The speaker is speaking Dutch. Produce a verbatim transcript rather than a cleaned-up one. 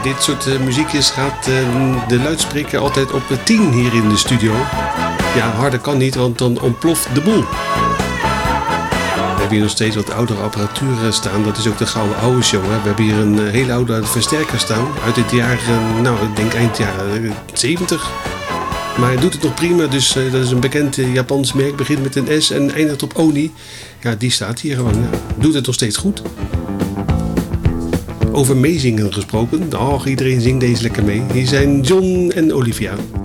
dit soort uh, muziekjes gaat uh, de luidspreker altijd op tien hier in de studio. Ja, harder kan niet, want dan ontploft de boel. We hebben hier nog steeds wat oudere apparatuur staan. Dat is ook de gouden oude show. Hè. We hebben hier een uh, hele oude versterker staan. Uit het jaar, uh, nou ik denk eind jaren zeventig. Maar hij doet het nog prima. Dus uh, dat is een bekend uh, Japans merk. Begint met een S en eindigt op Oni. Ja, die staat hier gewoon. Ja. Doet het nog steeds goed. Over meezingen gesproken. Och, iedereen zingt deze lekker mee. Hier zijn John en Olivia.